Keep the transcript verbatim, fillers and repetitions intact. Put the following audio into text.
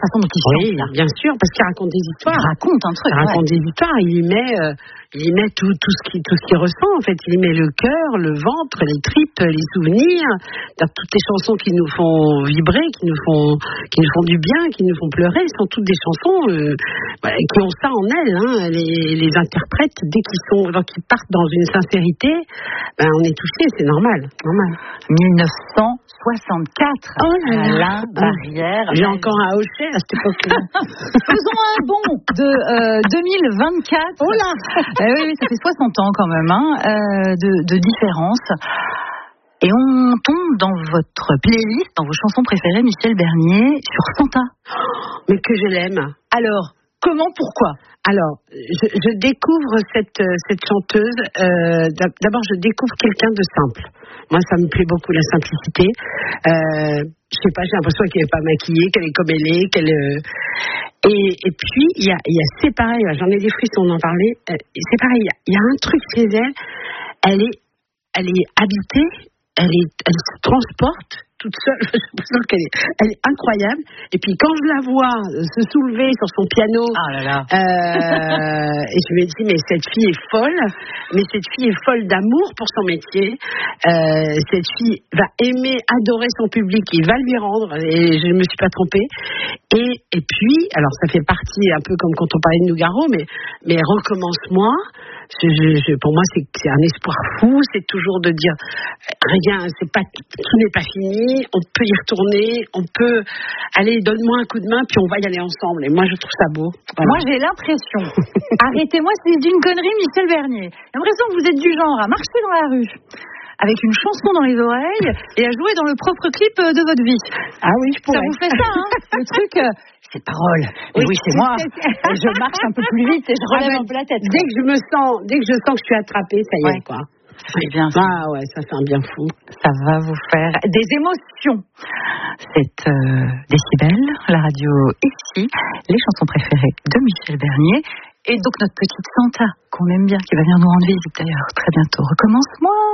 façon dont il oui, chante. Oui, bien sûr, parce qu'il raconte des histoires. Il raconte un truc. Il ouais. raconte des histoires. Il y met, euh, il y met tout, tout ce qui, tout ce qu'il ressent. En fait, il y met le cœur, le ventre, les tripes, les souvenirs, dans toutes les chansons qui nous font vibrer, qui nous font, qui nous font du bien, qui nous font pleurer. Ce sont toutes des chansons euh, voilà, qui ont ça en elles. Hein. Les, les interprètes, dès qu'ils sont, qu'ils partent dans une sincérité, ben on est touché, c'est normal, normal. dix-neuf cent soixante-quatre. Oh là là. Alain Barrière. J'ai encore à hocher à cette époque-là. Faisons un bond de euh, deux mille vingt-quatre. Oh là. Euh, oui, oui, ça fait soixante ans quand même, hein, euh, de, de différence. Et on tombe dans votre playlist, dans vos chansons préférées, Michel Bernier, sur Santa. Mais que je l'aime. Alors, comment, pourquoi ? Alors, je, je découvre cette, cette chanteuse. Euh, d'abord, je découvre quelqu'un de simple. Moi, ça me plaît beaucoup, la simplicité. Euh, je sais pas, j'ai l'impression qu'elle n'est pas maquillée, qu'elle est comme elle est, qu'elle... Euh... Et, et puis, il y a, y a, c'est pareil, j'en ai des frissons d'en parler. Euh, c'est pareil, il y, y a un truc chez elle. Elle est, elle est habitée, elle, est, elle se transporte toute seule. J'ai l'impression qu'elle est, elle est incroyable. Et puis, quand je la vois se soulever sur son piano, ah là là. Euh, et je me dis, mais cette fille est folle. Mais cette fille est folle d'amour pour son métier. Euh, cette fille va aimer, adorer son public. Il va lui rendre. Et je ne me suis pas trompée. Et, et puis, alors ça fait partie un peu comme quand on parlait de Nougaro, mais, mais recommence-moi. Je, je, pour moi, c'est, c'est un espoir fou. C'est toujours de dire, rien, c'est pas, tout n'est pas fini. On peut y retourner. On peut, allez, donne-moi un coup de main, puis on va y aller ensemble. Et moi, je trouve ça beau. Voilà. Moi, j'ai l'impression, arrêtez-moi, c'est d'une connerie, Michel Bernier. J'ai l'impression que vous êtes du genre à marcher dans la rue avec une chanson dans les oreilles et à jouer dans le propre clip de votre vie. Ah oui, je pourrais. Ça vous fait ça, hein, le truc. Euh, ces paroles. Mais oui, oui, c'est moi. Je marche un peu plus vite et je relève ah ben, un peu la tête. Dès que je me sens, dès que je sens que je suis attrapée, ça y est, ouais. quoi. C'est bien ça. Ah ouais, ça c'est un bien fou. Ça va vous faire des émotions. C'est euh, Décibel, la radio ici, les chansons préférées de Michel Bernier. Et donc notre petite Santa, qu'on aime bien, qui va venir nous rendre visite d'ailleurs très bientôt. Recommence-moi.